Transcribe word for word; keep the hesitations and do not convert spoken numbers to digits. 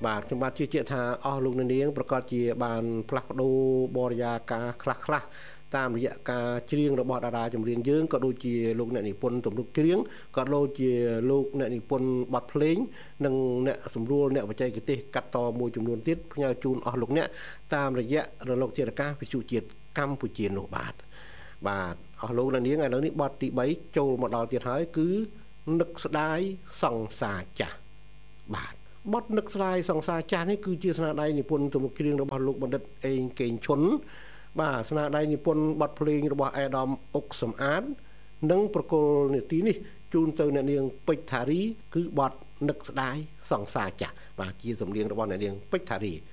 បាទខ្ញុំបាទជឿជាក់ថាអស់លោកអ្នកនាងប្រកាសជាបានផ្លាស់ប្ដូរបរិយាកាសខ្លះខ្លះតាមរយៈការច្រៀងរបស់តារាចម្រៀងយើងក៏ដូចជាលោកអ្នកនិពន្ធទំនុកច្រៀងក៏ដូចជាលោកអ្នកនិពន្ធបទភ្លេងនិងអ្នកសម្រួលអ្នកបច្ចេកទេសកាត់តមួយចំនួនទៀតផ្ញើជូនអស់លោកអ្នកតាមរយៈរលកធាតុអាកាសវិទ្យុជាតិកម្ពុជានោះបាទបាទអស់លោកអ្នកនាងឥឡូវនេះបទទីបីចូលមកដល់ទៀតហើយគឺនឹកស្ដាយសង្សារចាស់បាទបទនឹកស្ដាយសង្សារចាស់នេះគឺជាស្នាដៃនិពន្ធទំនុកច្រៀងរបស់លោកបណ្ឌិតអេងកេងឈុនបាទស្នាដៃនិពន្ធបទភ្លេងរបស់អេដាមអុកសំអាតនិងប្រគល់នីតិនេះជូនទៅអ្នកនាងពេជ្រថារីគឺបទនឹកស្ដាយសង្សារចាស់បាទជាសំឡេងរបស់អ្នកនាងពេជ្រថារី